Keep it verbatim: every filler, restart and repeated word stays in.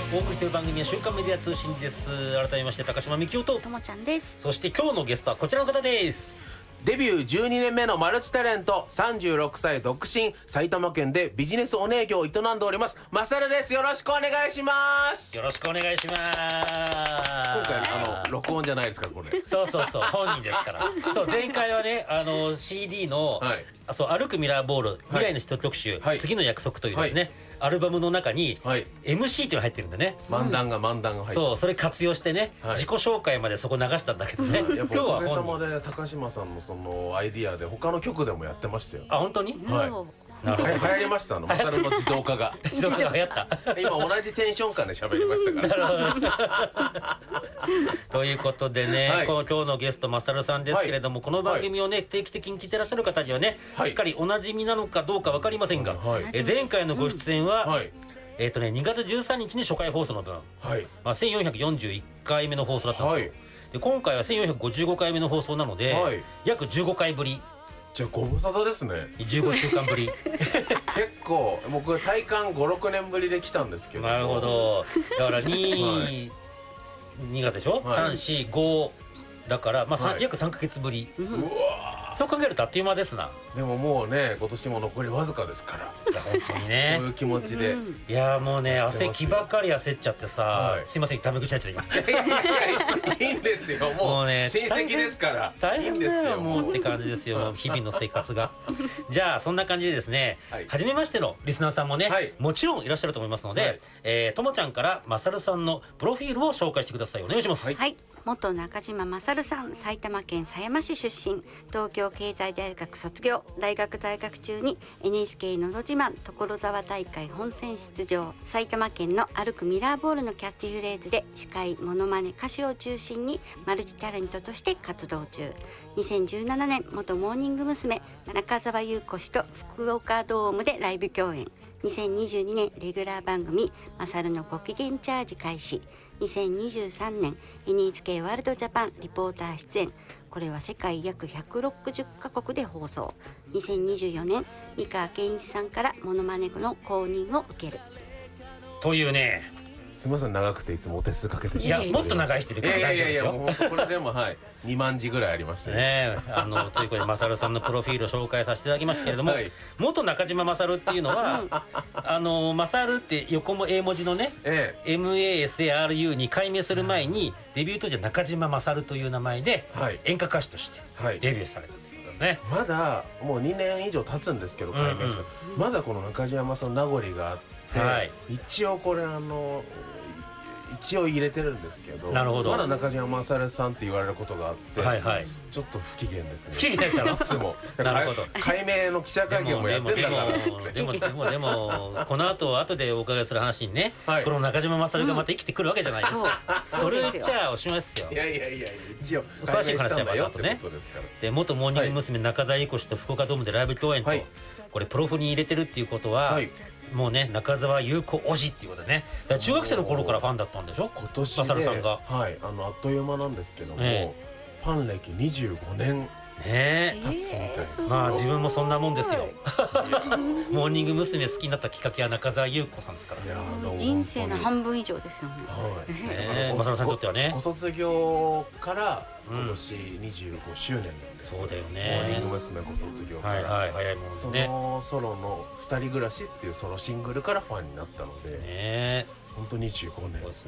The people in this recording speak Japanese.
お送りしている番組は週刊メディア通信です。改めまして高島幹雄とともちゃんです。 そして今日のゲストはこちらの方です。 デビューじゅうにねんめのマルチタレント、さんじゅうろくさい独身、埼玉県でビジネスお姉業を営んでおりますマサルです。よろしくお願いします。 よろしくお願いします。 今回あの録音じゃないですかこれ。 そうそうそう本人ですから。そう前回はねあの シーディー の、はい、そう歩くミラーボール未来の人特集、はい、次の約束というですね、はい、アルバムの中に、はい、エムシー っていうのが入ってるんだね。 漫談が漫談が入ってる。 そうそれ活用してね、はい、自己紹介までそこ流したんだけどね。 今日はおかげさまで、ね、高島さんのそのアイディアで他の局でもやってましたよ。 あ本当に？ はい。なるほど。流行りましたあのマサルの自動化が。 自動化が流行った。 今同じテンション感で喋りましたから。なるほど。 ということでね、はい、この今日のゲストマサルさんですけれども、はい、この番組をね定期的に聞いてらっしゃる方にはね、はい、すっかりおなじみなのかどうか分かりませんが、はい、え前回のご出演は、うんはいえーとね、にがつじゅうさんにちに初回放送の分、はいまあ、せんよんひゃくよんじゅういっかいめの放送だったんですよ、はい、で今回はせんよんひゃくごじゅうごかいめの放送なので、はい、約じゅうごかいぶり。 じゃあご無沙汰ですね。 じゅうごしゅうかんぶり。 結構僕体感ごろくねんぶりで来たんですけど。 なるほど。だから 2,、はい、にがつでしょ、はい、さん、し、ごだから、まあはい、約さんかげつぶり。うわそう考えるとあっという間ですな。 でももうね今年も残りわずかですから。 いや本当にねそういう気持ちで、うん、 いやもうね汗気ばかり焦っちゃってさ、はい、すいませんタメ口になっちゃった今。いやいやいいんですよもう、もうね親戚ですから大変ですよもうって感じですよ日々の生活が。じゃあそんな感じでですね、はい、初めましてのリスナーさんもね、はい、もちろんいらっしゃると思いますので、はいえー、ともちゃんからマサルさんのプロフィールを紹介してください。お願いします。 はい、はい元中島勝さん、埼玉県狭山市出身、東京経済大学卒業、大学在学中に エヌエイチケー のど自慢所沢大会本戦出場、埼玉県の歩くミラーボールのキャッチフレーズで司会、モノマネ、歌手を中心にマルチタレントとして活動中。にせんじゅうななねん元モーニング娘。中澤裕子氏と福岡ドームでライブ共演。にせんにじゅうにねんレギュラー番組マサルのご機嫌チャージ開始。にせんにじゅうさんねん エヌエイチケー ワールドジャパンリポーター出演。これは世界約ひゃくろくじゅっかこくで放送。にせんにじゅうよねん三河健一さんからモノマネの公認を受けるというね。 すみません長くていつもお手数かけてしまう。いやもっと長い人いるから大丈夫ですよ。いやいやいやもうこれでもはいにまんじぐらいありましたね。 ねあのということでマサルさんのプロフィールを紹介させていただきましたけれども、はい、元中島マサルっていうのはあのマサルって横も英文字のね、ええ、エムエーエスエーアールユー に改名する前にデビュー当時は中島マサルという名前で演歌歌手としてデビューされたということですね。 まだもうにねん以上経つんですけど改名する、うんうん、まだこの中島マサルの名残があって、はい、一応これあの一応入れてるんですけど、なるほどまだ中島マサルさんって言われることがあって、はいはい、ちょっと不機嫌ですね。 不機嫌でしょいつも。なるほど改名の記者会見もやってんだからでもでもでもこの後後でお伺いする話にね、はい、この中島マサルがまた生きてくるわけじゃないですか、うん、それじゃあおしまいですよ。 いやいやいや一応詳しい話はよってね。で元モーニング娘。中澤裕子氏と福岡ドームでライブ共演と、はい、これプロフに入れてるっていうことは、はいもうね中澤裕子推しっていうことでね。だから中学生の頃からファンだったんでしょ今年で。 マサルさんがはいあのあっという間なんですけども、えー、ファン歴にじゅうごねんね経つみたいです、 えー、まあ自分もそんなもんですよ。モーニング娘。好きになったきっかけは中澤裕子さんですから。いや人生の半分以上ですよね。 はい、マサルさんにとってはねご卒業から今年にじゅうごしゅうねんなんです、 うん、そうだよね。 モーニング娘。ご卒業から、はいはい、早いもんね。そのソロのふたり暮らしっていうソロシングルからファンになったので、ね、本当ににじゅうごねん